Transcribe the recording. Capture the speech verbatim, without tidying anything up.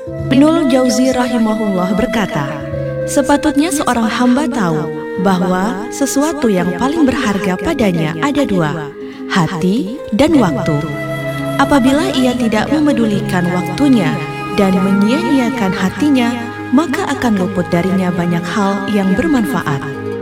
Ibnul Jauzi rahimahullah berkata, sepatutnya seorang hamba tahu bahwa sesuatu yang paling berharga padanya ada dua, hati dan waktu. Apabila ia tidak memedulikan waktunya dan menyia-nyiakan hatinya, maka akan luput darinya banyak hal yang bermanfaat.